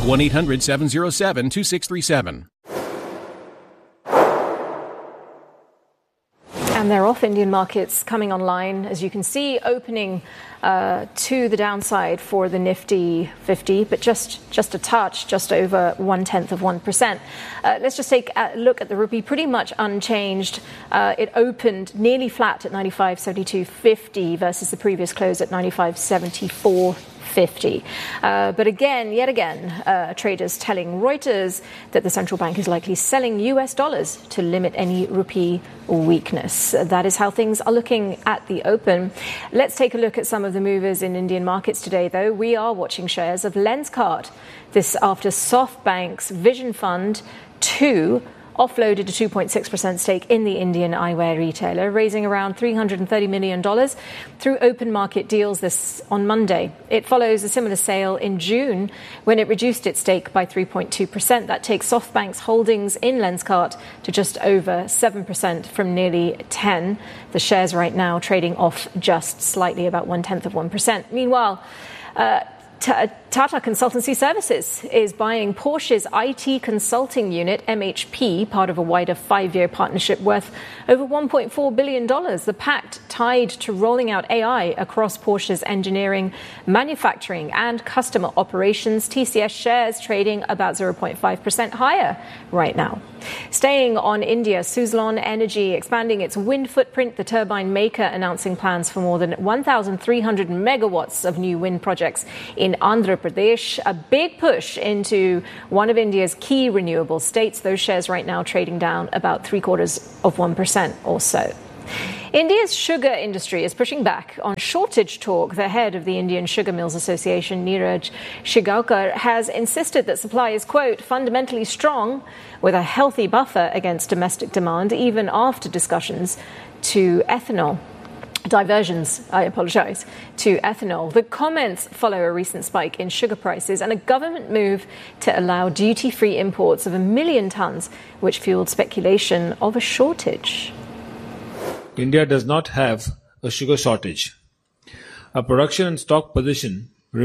1-800-707-2637. And they're off. Indian markets coming online, as you can see, opening to the downside for the Nifty 50, but just a touch, just over 0.1%. Let's just take a look at the rupee, pretty much unchanged. It opened nearly flat at 95.7250 versus the previous close at 95.7450. But yet again, traders telling Reuters that the central bank is likely selling US dollars to limit any rupee weakness. That is how things are looking at the open. Let's take a look at some of the movers in Indian markets today, though. We are watching shares of Lenskart. This after SoftBank's Vision Fund 2 offloaded a 2.6% stake in the Indian eyewear retailer, raising around $330 million through open market deals this on Monday. It follows a similar sale in June when it reduced its stake by 3.2%. That takes SoftBank's holdings in Lenskart to just over 7% from nearly 10%. The shares right now trading off just slightly, about 0.1%. Meanwhile, Tata Consultancy Services is buying Porsche's IT consulting unit, MHP, part of a wider 5-year partnership worth over $1.4 billion. The pact tied to rolling out AI across Porsche's engineering, manufacturing and customer operations. TCS shares trading about 0.5% higher right now. Staying on India, Suzlon Energy expanding its wind footprint. The turbine maker announcing plans for more than 1,300 megawatts of new wind projects in Andhra Pradesh. A big push into one of India's key renewable states. Those shares right now trading down about 0.75% or so. India's sugar industry is pushing back on shortage talk. The head of the Indian Sugar Mills Association, Neeraj Shigaukar, has insisted that supply is, quote, fundamentally strong with a healthy buffer against domestic demand, even after discussions to diversions to ethanol. The comments follow a recent spike in sugar prices and a government move to allow duty-free imports of 1 million tons, which fueled speculation of a shortage. India does not have a sugar shortage. Our production and stock position